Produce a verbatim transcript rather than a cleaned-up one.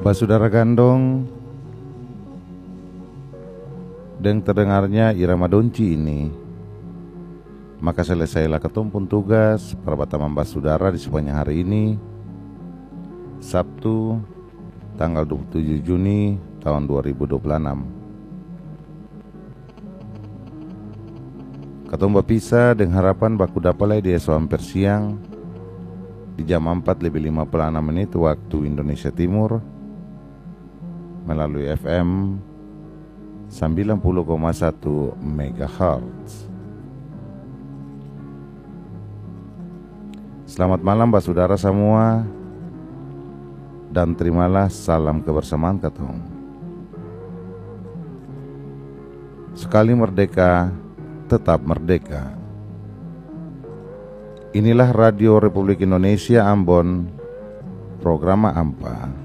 Basudara gandong, dengan terdengarnya irama donci ini, maka selesailah ketumpun tugas perabataman basudara di sepanjang hari ini, Sabtu, tanggal dua puluh tujuh Juni tahun dua ribu dua puluh enam. Ketomba pisah dengan harapan baku dapalai di esok hampir siang di jam empat lebih lima puluh enam menit waktu Indonesia Timur melalui F M sembilan puluh koma satu megahertz. Selamat malam basudara semua, dan terimalah salam kebersamaan katong. Sekali merdeka, tetap merdeka. Inilah Radio Republik Indonesia Ambon, program AMPA.